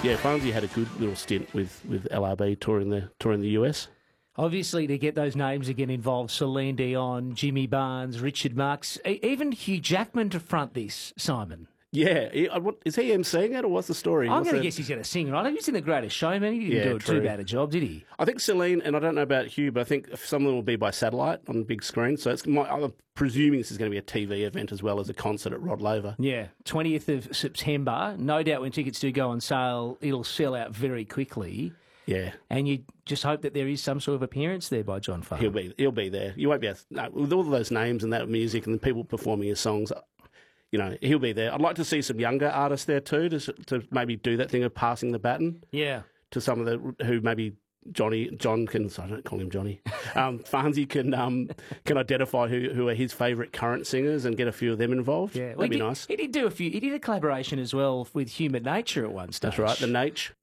Yeah, Farnsey had a good little stint with LRB touring the US. Obviously, to get those names again involved, Celine Dion, Jimmy Barnes, Richard Marx, even Hugh Jackman to front this, Simon. Yeah, is he emceeing it, or what's the story? I'm going to guess he's going to sing, right? He was in The Greatest Showman. He didn't do too bad a job, did he? I think Celine, and I don't know about Hugh, but I think some of them will be by satellite on the big screen. So I'm presuming this is going to be a TV event as well as a concert at Rod Laver. Yeah, 20th of September. No doubt when tickets do go on sale, it'll sell out very quickly. Yeah. And you just hope that there is some sort of appearance there by John Farnham. He'll be there. You won't be able to, with all those names and that music and the people performing his songs, he'll be there. I'd like to see some younger artists there too, to maybe do that thing of passing the baton. Yeah. To some of the who maybe John can. I don't call him Johnny. Farnsey can identify who are his favourite current singers and get a few of them involved. Yeah, that'd be nice. He did do a few. He did a collaboration as well with Human Nature at one stage. That's right, the Nature.